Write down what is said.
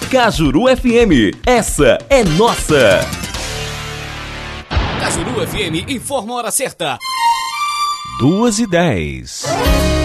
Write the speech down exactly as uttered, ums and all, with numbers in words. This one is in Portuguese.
Cajuru F M, essa é nossa. Cajuru F M informa a hora certa. duas e dez.